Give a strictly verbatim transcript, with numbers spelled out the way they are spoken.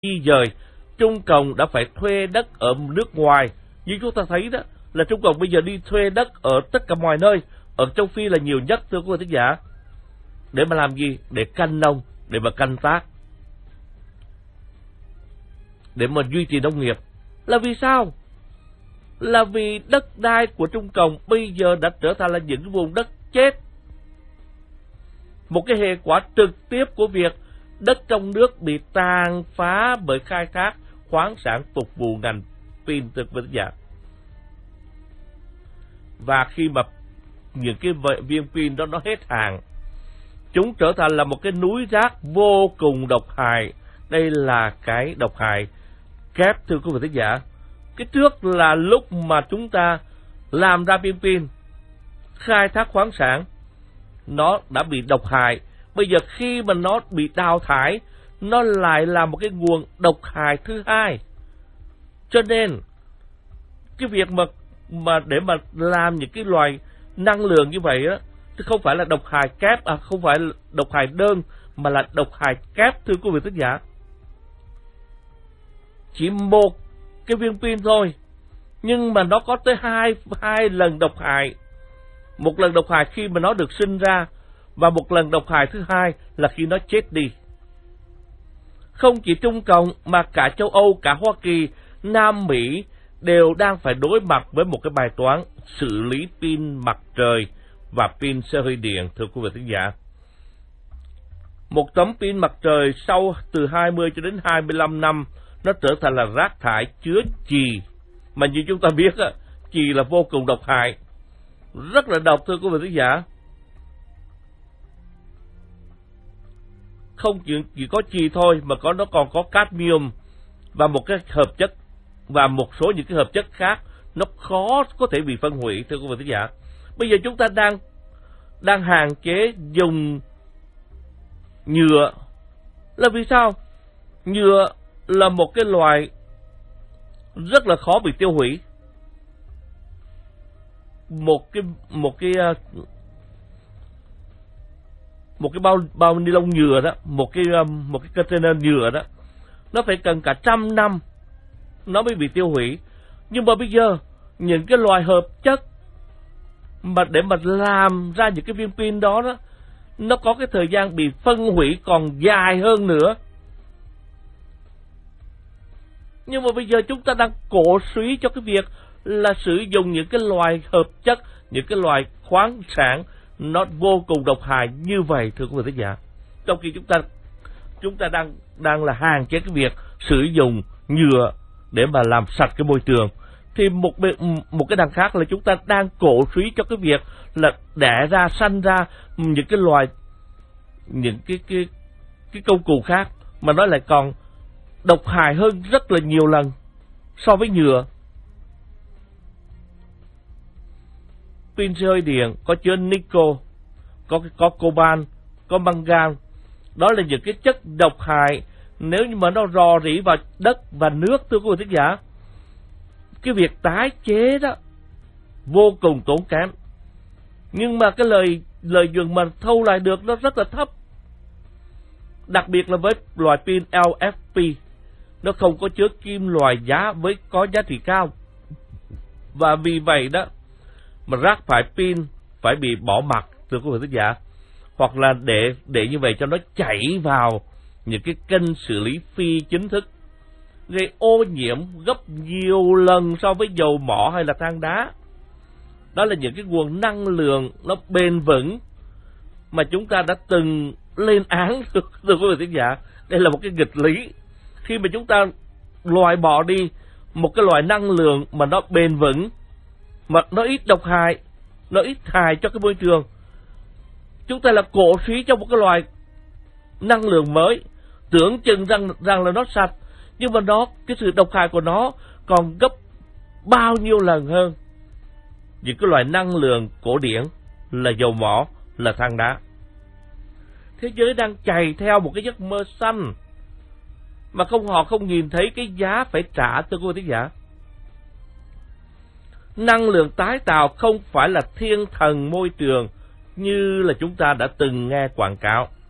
di dời, Trung Cộng đã phải thuê đất ở nước ngoài. Như chúng ta thấy đó, là Trung Cộng bây giờ đi thuê đất ở tất cả mọi nơi. Ở châu Phi là nhiều nhất, thưa quý vị thính giả. Để mà làm gì? Để canh nông, để mà canh tác, để mà duy trì nông nghiệp. Là vì sao? Là vì đất đai của Trung Cộng bây giờ đã trở thành là những vùng đất chết. Một cái hệ quả trực tiếp của việc đất trong nước bị tàn phá bởi khai thác khoáng sản phục vụ ngành pin, thưa quý vị thính giả. Và khi mà những cái viên pin đó nó hết hàng, chúng trở thành là một cái núi rác vô cùng độc hại. Đây là cái độc hại kép, thưa quý vị thính giả. Cái trước là lúc mà chúng ta làm ra viên pin, khai thác khoáng sản, nó đã bị độc hại. Bây giờ khi mà nó bị đào thải, nó lại là một cái nguồn độc hại thứ hai. Cho nên cái việc mà mà để mà làm những cái loài năng lượng như vậy á, thì không phải là độc hại kép, à không phải là độc hại đơn, mà là độc hại kép, thưa quý vị thính giả. Chỉ một cái viên pin thôi, nhưng mà nó có tới hai hai lần độc hại. Một lần độc hại khi mà nó được sinh ra, và một lần độc hại thứ hai là khi nó chết đi. Không chỉ Trung Cộng mà cả châu Âu, cả Hoa Kỳ, Nam Mỹ đều đang phải đối mặt với một cái bài toán xử lý pin mặt trời và pin xe hơi điện, thưa quý vị thính giả. Một tấm pin mặt trời sau từ hai mươi cho đến hai mươi lăm năm, nó trở thành là rác thải chứa chì. Mà như chúng ta biết, chì là vô cùng độc hại, rất là độc, thưa quý vị thính giả. Không chỉ, chỉ có chì thôi, mà có nó còn có cadmium và một cái hợp chất, và một số những cái hợp chất khác, nó khó có thể bị phân hủy, thưa quý vị thính giả. Bây giờ chúng ta đang đang hạn chế dùng nhựa. Là vì sao? Nhựa là một cái loại rất là khó bị tiêu hủy. Một cái một cái một cái bao bao ni lông nhựa đó, một cái một cái container nhựa đó, nó phải cần cả trăm năm nó mới bị tiêu hủy. Nhưng mà bây giờ những cái loại hợp chất mà để mà làm ra những cái viên pin đó đó, nó có cái thời gian bị phân hủy còn dài hơn nữa. Nhưng mà bây giờ chúng ta đang cổ suý cho cái việc là sử dụng những cái loại hợp chất, những cái loại khoáng sản nó vô cùng độc hại như vậy, thưa quý vị thính giả. Trong khi chúng ta chúng ta đang đang là hạn chế cái việc sử dụng nhựa để mà làm sạch cái môi trường, thì một một cái đằng khác là chúng ta đang cổ suý cho cái việc là đẻ ra, sanh ra những cái loài, những cái cái cái công cụ khác mà nó lại còn độc hại hơn rất là nhiều lần so với nhựa. Pin xe hơi điện có chứa nickel, có có coban, có mangan. Đó là những cái chất độc hại nếu như mà nó rò rỉ vào đất và nước, thưa quý vị thính giả. Cái việc tái chế đó vô cùng tốn kém, nhưng mà cái lời lợi nhuận mà thu lại được nó rất là thấp. Đặc biệt là với loại pin lờ ép pê, nó không có chứa kim loại giá với có giá trị cao. Và vì vậy đó mà rác thải pin phải bị bỏ mặc, thưa quý vị thính giả, hoặc là để để như vậy cho nó chảy vào những cái kênh xử lý phi chính thức, gây ô nhiễm gấp nhiều lần so với dầu mỏ hay là than đá. Đó là những cái nguồn năng lượng nó bền vững mà chúng ta đã từng lên án, thưa quý vị thính giả. Đây là một cái nghịch lý. Khi mà chúng ta loại bỏ đi một cái loại năng lượng mà nó bền vững, mà nó ít độc hại, nó ít hại cho cái môi trường, chúng ta là cổ suý cho một cái loại năng lượng mới, tưởng chừng rằng rằng là nó sạch, nhưng mà nó cái sự độc hại của nó còn gấp bao nhiêu lần hơn những cái loại năng lượng cổ điển là dầu mỏ, là than đá. Thế giới đang chạy theo một cái giấc mơ xanh mà không họ không nhìn thấy cái giá phải trả, thưa quý vị thính giả. Năng lượng tái tạo không phải là thiên thần môi trường như là chúng ta đã từng nghe quảng cáo.